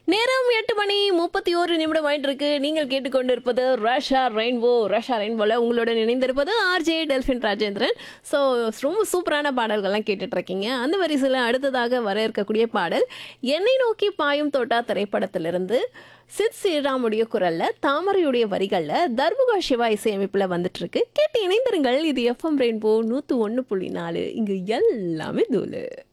நேரம் 8:31 ஆயிட்டு இருக்கு. நீங்கள் கேட்டுக்கொண்டிருப்பது ரஷா ரெயின்போ. ரஷா ரெயின்போல உங்களுடன் இணைந்திருப்பது ஆர்ஜே டெல்ஃபின் ராஜேந்திரன். ஸோ ரொம்ப சூப்பரான பாடல்கள்லாம் கேட்டுட்டு இருக்கீங்க. அந்த வரிசையில் அடுத்ததாக வர இருக்கக்கூடிய பாடல் என்னை நோக்கி பாயும் தோட்டா திரைப்படத்திலிருந்து சித் ஸ்ரீராமுடைய குரல்ல தாமரையுடைய வரிகள்ல தர்புகா சிவா இசையமைப்புல வந்துட்டு இருக்கு. கேட்டு இணைந்திருங்கள். இது எஃப்எம் ரெயின்போ 101.4. இங்கு எல்லாமே தூளு.